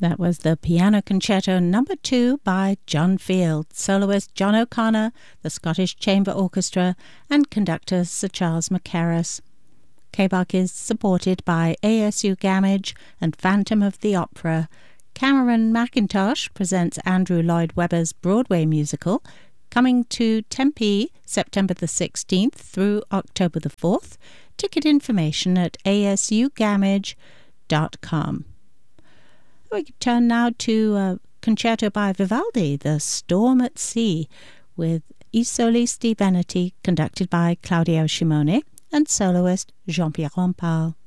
That was the Piano Concerto No. 2 by John Field, soloist John O'Connor, the Scottish Chamber Orchestra, and conductor Sir Charles Mackerras. KBAC is supported by ASU Gamage and Phantom of the Opera. Cameron McIntosh presents Andrew Lloyd Webber's Broadway musical, coming to Tempe September the 16th through October the 4th. Ticket information at asugamage.com. We turn now to a concerto by Vivaldi, The Storm at Sea, with I Solisti Veneti, conducted by Claudio Scimone, and soloist Jean-Pierre Rampal.